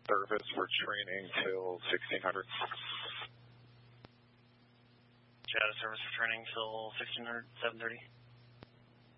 service for training till 1600. Jet out of service for training till 1600, 7:30.